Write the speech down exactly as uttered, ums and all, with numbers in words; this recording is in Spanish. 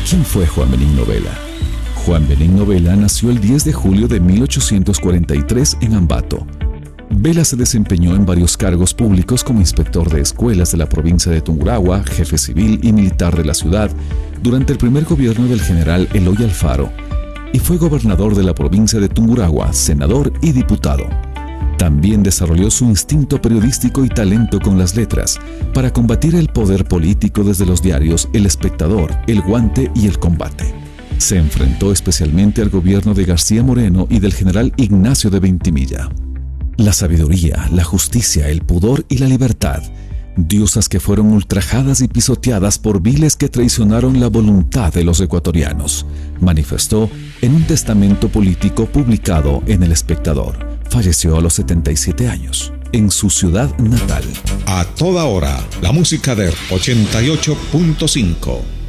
¿Quién fue Juan Benigno Vela? Juan Benigno Vela nació el diez de julio de mil ochocientos cuarenta y tres en Ambato. Vela se desempeñó en varios cargos públicos como inspector de escuelas de la provincia de Tungurahua, jefe civil y militar de la ciudad, durante el primer gobierno del general Eloy Alfaro, y fue gobernador de la provincia de Tungurahua, senador y diputado. También desarrolló su instinto periodístico y talento con las letras para combatir el poder político desde los diarios El Espectador, El Guante y El Combate. Se enfrentó especialmente al gobierno de García Moreno y del general Ignacio de Ventimilla. La sabiduría, la justicia, el pudor y la libertad, diosas que fueron ultrajadas y pisoteadas por viles que traicionaron la voluntad de los ecuatorianos, manifestó en un testamento político publicado en El Espectador. Falleció a los setenta y siete años, en su ciudad natal. A toda hora, la música de ochenta y ocho punto cinco.